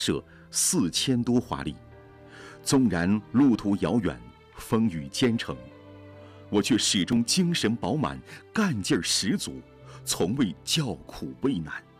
4000多华里。纵然路途遥远，风雨兼程，我却始终精神饱满，干劲儿十足，从未叫苦畏难。